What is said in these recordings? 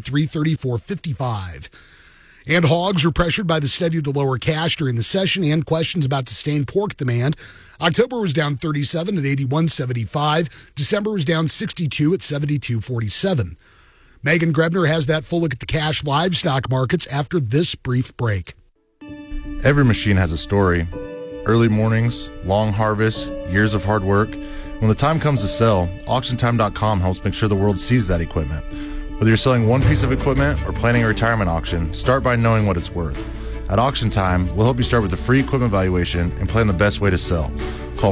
334.55. And hogs are pressured by the steady to lower cash during the session and questions about sustained pork demand. October was down 37 at 81.75. December was down 62 at 72.47. Megan Grebner has that full look at the cash livestock markets after this brief break. Every machine has a story. Early mornings, long harvests, years of hard work. When the time comes to sell, AuctionTime.com helps make sure the world sees that equipment. Whether you're selling one piece of equipment or planning a retirement auction, start by knowing what it's worth. At Auction Time, we'll help you start with a free equipment valuation and plan the best way to sell. Call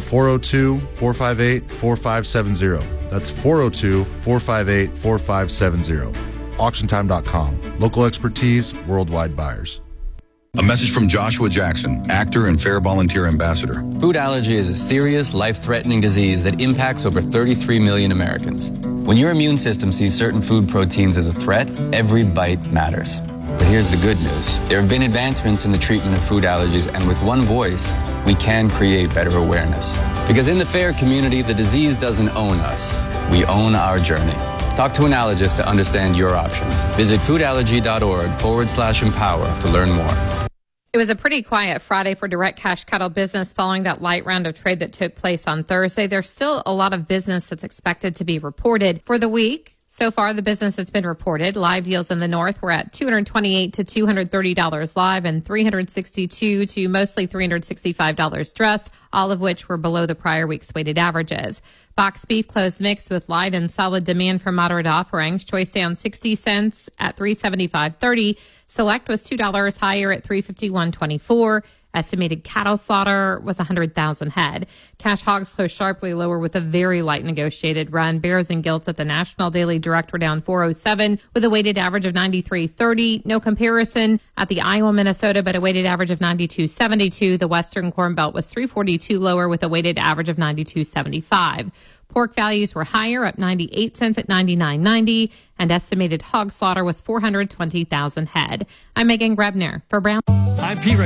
402-458-4570. That's 402-458-4570. AuctionTime.com. Local expertise, worldwide buyers. A message from Joshua Jackson, actor and Fair Volunteer Ambassador. Food allergy is a serious, life-threatening disease that impacts over 33 million Americans. When your immune system sees certain food proteins as a threat, every bite matters. But here's the good news. There have been advancements in the treatment of food allergies, and with one voice, we can create better awareness. Because in the FAIR community, the disease doesn't own us. We own our journey. Talk to an allergist to understand your options. Visit foodallergy.org/empower to learn more. It was a pretty quiet Friday for direct cash cattle business following that light round of trade that took place on Thursday. There's still a lot of business that's expected to be reported for the week. So far, the business that's been reported, live deals in the north were at $228 to $230 live and $362 to mostly $365 dressed, all of which were below the prior week's weighted averages. Box beef closed mixed with light and solid demand for moderate offerings. Choice down 60 cents at $375.30. Select was $2 higher at $351.24. Estimated cattle slaughter was 100,000 head. Cash hogs closed sharply lower with a very light negotiated run. Bears and gilts at the National Daily Direct were down 407 with a weighted average of 93.30. No comparison at the Iowa, Minnesota, but a weighted average of 92.72. The Western Corn Belt was 342 lower with a weighted average of 92.75. Pork values were higher, up 98 cents at $99.90, and estimated hog slaughter was 420,000 head. I'm Megan Grebner for Brown. I'm Pete